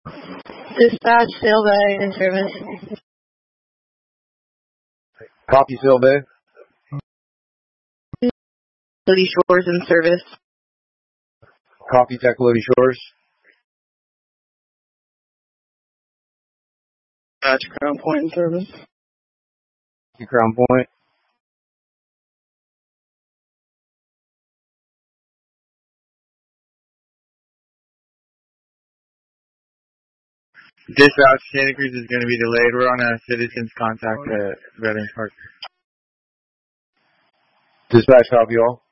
Dispatch, Sail Bay, in service. Copy, Sail Bay. Lody Shores in service. Copy, Tech Lody Shores. Dispatch, Crown Point in service. Crown Point. Dispatch, Santa Cruz is going to be delayed. We're on a citizen's contact at Veterans Park. Dispatch, copy all.